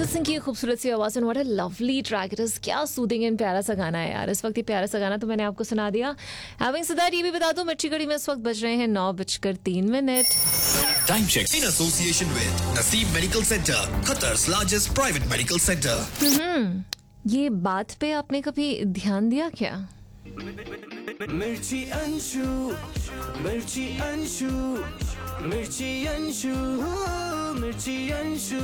अरिजीत सिंह की खूबसूरत सी आवाज़ में what a lovely track it is. क्या सूदिंग एंड प्यारा सा गाना है यार। इस वक्त ये प्यारा सा गाना तो मैंने आपको सुना दिया। हैविंग सैड दैट ये भी बता दूं मिर्ची कड़ी में इस वक्त बज रहे हैं 9:03। Time check in association with Naseem Medical Center, Qatar's largest private medical center. ये बात पे आपने कभी ध्यान दिया क्या? मिर्ची अंशु, मिर्ची अंशु, मिर्ची अंशु, मिर्ची Anshu.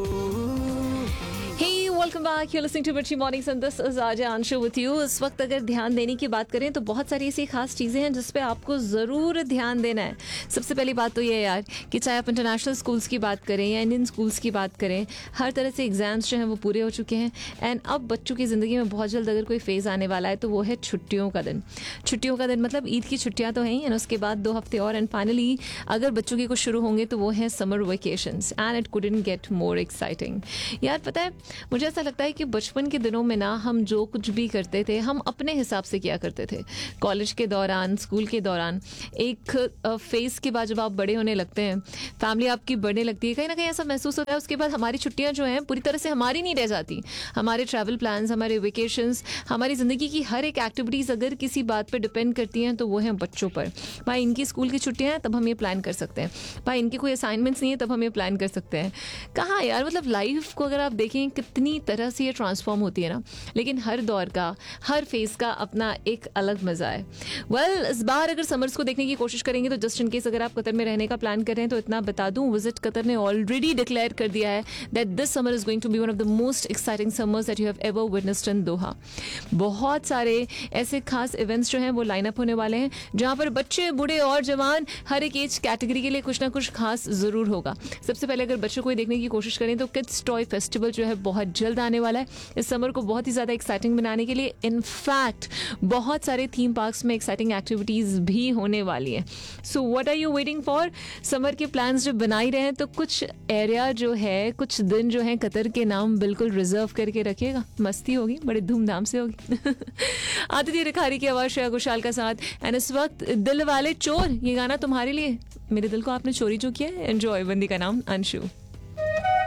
Hey, welcome back. You're listening to Mirchi Mornings and this is Aja Anshu with you. इस वक्त अगर ध्यान देने की बात करें तो बहुत सारी ऐसी खास चीज़ें हैं जिस पे आपको ज़रूर ध्यान देना है। सबसे पहली बात तो ये है यार कि चाहे आप इंटरनेशनल स्कूल्स की बात करें या इंडियन स्कूल्स की बात करें, हर तरह से एग्जाम्स जो हैं वो पूरे हो चुके हैं। एंड अब बच्चों की ज़िंदगी में बहुत जल्द अगर कोई फेज़ आने वाला है तो वो है छुट्टियों का दिन। छुट्टियों का दिन मतलब ईद की छुट्टियाँ तो हैं ही, एंड उसके बाद 2 हफ्ते और, एंड फाइनली अगर बच्चों की कुछ शुरू होंगे तो वो है summer vacations. And it couldn't get more exciting. यार पता है, मुझे ऐसा लगता है कि बचपन के दिनों में ना हम जो कुछ भी करते थे हम अपने हिसाब से किया करते थे। कॉलेज के दौरान, स्कूल के दौरान, एक फेज के बाद जब आप बड़े होने लगते हैं, फैमिली आपकी बढ़ने लगती है, कहीं ना कहीं ऐसा महसूस होता है उसके बाद हमारी छुट्टियां जो हैं पूरी तरह से हमारी नहीं रह जाती। हमारे ट्रैवल प्लान्स, हमारे वेकेशंस, हमारी ज़िंदगी की हर एक एक्टिविटीज़ अगर किसी बात पर डिपेंड करती हैं तो वो हैं बच्चों पर। भाई इनकी स्कूल की छुट्टियां हैं तब हम ये प्लान कर सकते हैं, भाई इनकी कोई असाइनमेंट्स नहीं है तब हम ये प्लान कर सकते हैं। कहाँ यार, मतलब लाइफ को अगर आप देखें कितनी तरह से ये ट्रांसफॉर्म होती है ना, लेकिन हर दौर का, हर फेज का अपना एक अलग मजा है। वेल, इस बार अगर समर्स को देखने की कोशिश करेंगे तो जस्ट इन केस अगर आप कतर में रहने का प्लान कर रहे हैं तो इतना बता दूं, विजिट कतर ने ऑलरेडी डिक्लेयर कर दिया है that this summer is going to be one of the most exciting summers that you have ever witnessed इन दोहा। बहुत सारे ऐसे खास इवेंट्स जो हैं वो लाइन अप होने वाले हैं जहां पर बच्चे, बूढ़े और जवान हर एक एज कैटेगरी के लिए कुछ ना कुछ खास जरूर होगा। सबसे पहले अगर बच्चों को देखने की कोशिश करें तो किड्स टॉय फेस्टिवल जो है बहुत जल्द आने वाला है इस समर को बहुत ही ज़्यादा एक्साइटिंग बनाने के लिए। इनफैक्ट बहुत सारे थीम पार्क्स में एक्साइटिंग एक्टिविटीज़ भी होने वाली हैं। So what are you waiting for? Summer के प्लान्स जब बना ही रहे हैं तो कुछ एरिया जो है, कुछ दिन जो है कतर के नाम बिल्कुल रिजर्व करके रखिएगा। मस्ती होगी, बड़े धूमधाम से होगी। आदित्य रिखारी की आवाज़, श्रेया घोषाल का साथ, एंड इस वक्त दिल वाले चोर, ये गाना तुम्हारे लिए। मेरे दिल को आपने चोरी जो किया है। एंजॉय। बंदी का नाम अंशु।